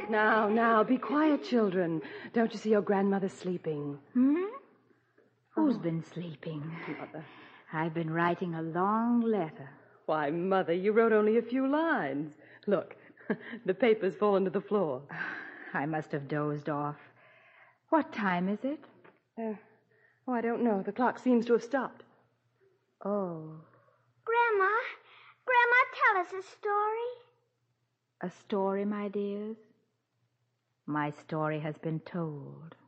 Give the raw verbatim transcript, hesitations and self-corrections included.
Now, now, be quiet, children. Don't you see your grandmother sleeping? Hmm? Who's oh. been sleeping? Mother. I've been writing a long letter. Why, Mother, you wrote only a few lines. Look, the paper's fallen to the floor. I must have dozed off. What time is it? Uh, oh, I don't know. The clock seems to have stopped. Oh. Grandma, Grandma, tell us a story. A story, my dears? My story has been told.